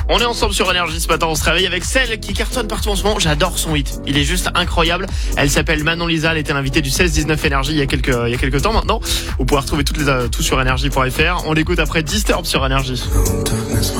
On est ensemble sur Énergie ce matin, on se réveille avec celle qui cartonne partout en ce moment. J'adore son hit, il est juste incroyable. Elle s'appelle Manon Lisa, elle était l'invitée du 16-19 Énergie il y a quelques temps maintenant. Vous pouvez retrouver tout sur énergie.fr. On l'écoute après Disturb sur Énergie.